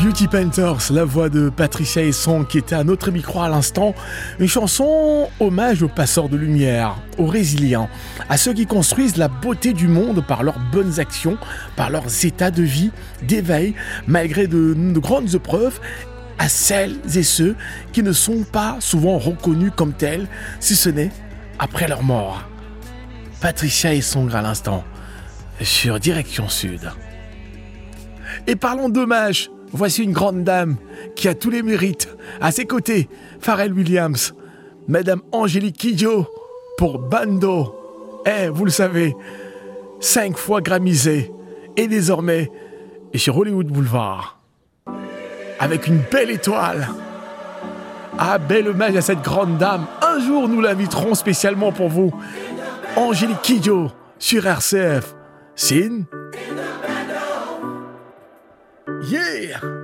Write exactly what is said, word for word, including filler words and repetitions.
Beauty Painters, la voix de Patricia Hesson qui était à notre micro à l'instant. Une chanson hommage aux passeurs de lumière, aux résilients, à ceux qui construisent la beauté du monde par leurs bonnes actions, par leurs états de vie, d'éveil, malgré de, de grandes épreuves, à celles et ceux qui ne sont pas souvent reconnus comme tels, si ce n'est après leur mort. Patricia Hesson à l'instant, sur Direction Sud. Et parlons d'hommage. Voici une grande dame qui a tous les mérites. À ses côtés, Pharrell Williams, Madame Angélique Kidjo pour Bando. Eh, vous le savez, cinq fois gramisée. Et désormais, sur Hollywood Boulevard. Avec une belle étoile. Ah, bel hommage à cette grande dame. Un jour, nous l'inviterons spécialement pour vous. Angélique Kidjo sur R C F. Sin. Yeah!